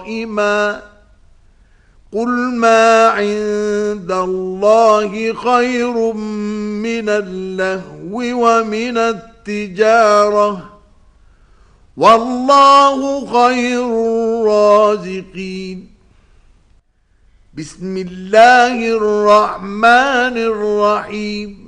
قائما قل ما عند الله خير من اللهو ومن التجارة والله خير الرازقين. بسم الله الرحمن الرحيم.